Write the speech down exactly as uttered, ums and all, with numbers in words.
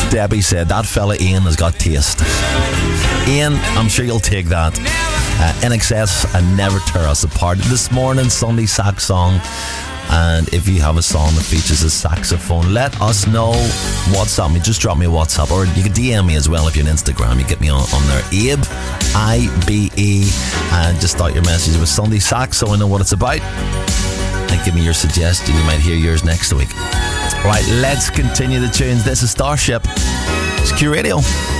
Debbie said, that fella Ian has got taste. Ian, I'm sure you'll take that. Uh, In Excess and Never Tear Us Apart. This morning, Sunday sax song. And if you have a song that features a saxophone, let us know. WhatsApp me, just drop me a WhatsApp, or you can D M me as well if you're on Instagram. You get me on, on there, Abe, I B E, and just start your message with Sunday sax so I know what it's about. And give me your suggestion. You might hear yours next week. Right, let's continue the tunes. This is Starship. It's Q Radio.